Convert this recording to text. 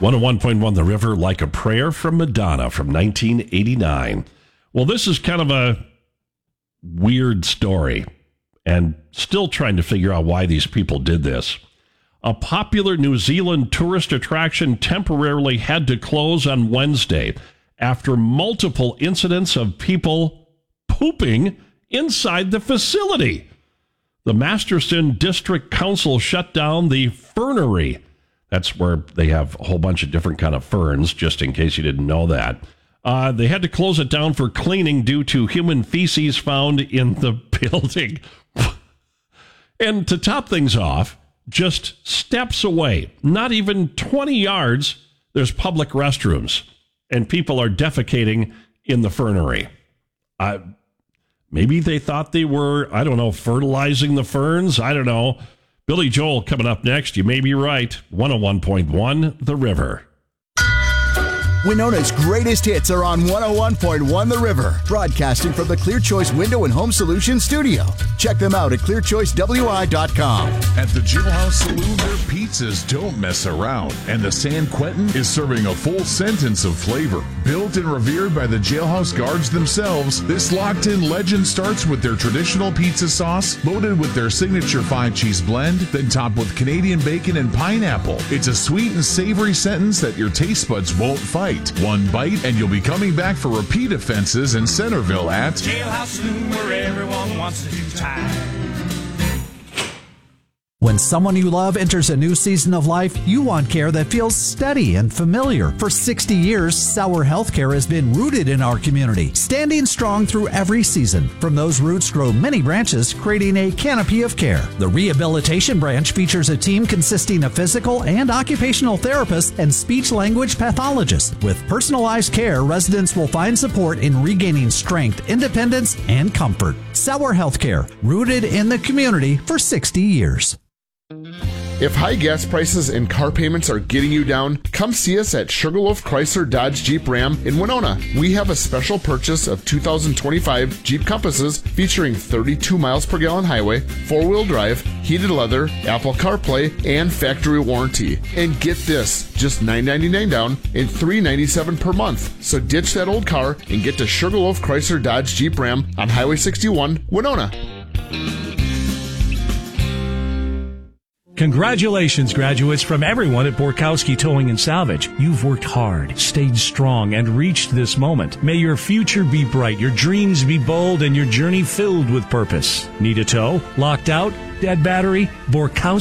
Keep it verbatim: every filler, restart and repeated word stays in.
one oh one point one The River, Like a Prayer from Madonna from nineteen eighty-nine. Well, this is kind of a weird story, and still trying to figure out why these people did this. A popular New Zealand tourist attraction temporarily had to close on Wednesday after multiple incidents of people pooping inside the facility. The Masterton District Council shut down the fernery. That's where they have a whole bunch of different kind of ferns, just in case you didn't know that. Uh, they had to close it down for cleaning due to human feces found in the building. And to top things off, just steps away, not even twenty yards, there's public restrooms, and people are defecating in the fernery. Uh, maybe they thought they were, I don't know, fertilizing the ferns. I don't know. Billy Joel coming up next. You may be right. one oh one point one The River. Winona's greatest hits are on one oh one point one The River, broadcasting from the Clear Choice Window and Home Solutions studio. Check them out at clear choice w i dot com. At the Jailhouse Saloon, their pizzas don't mess around, and the San Quentin is serving a full sentence of flavor. Built and revered by the Jailhouse guards themselves, this locked-in legend starts with their traditional pizza sauce, loaded with their signature five-cheese blend, then topped with Canadian bacon and pineapple. It's a sweet and savory sentence that your taste buds won't fight. One bite, and you'll be coming back for repeat offenses in Centerville at Jailhouse Saloon, where everyone wants to do time. When someone you love enters a new season of life, you want care that feels steady and familiar. For sixty years, Sauer Healthcare has been rooted in our community, standing strong through every season. From those roots grow many branches, creating a canopy of care. The rehabilitation branch features a team consisting of physical and occupational therapists and speech-language pathologists. With personalized care, residents will find support in regaining strength, independence, and comfort. Sauer Healthcare, rooted in the community for sixty years. If high gas prices and car payments are getting you down, come see us at Sugarloaf Chrysler Dodge Jeep Ram in Winona. We have a special purchase of two thousand twenty-five Jeep Compasses featuring thirty-two miles per gallon highway, four-wheel drive, heated leather, Apple CarPlay, and factory warranty. And get this, just nine ninety-nine down and three ninety-seven per month. So ditch that old car and get to Sugarloaf Chrysler Dodge Jeep Ram on Highway sixty-one, Winona. Congratulations, graduates, from everyone at Borkowski Towing and Salvage. You've worked hard, stayed strong, and reached this moment. May your future be bright, your dreams be bold, and your journey filled with purpose. Need a tow? Locked out? Dead battery? Borkowski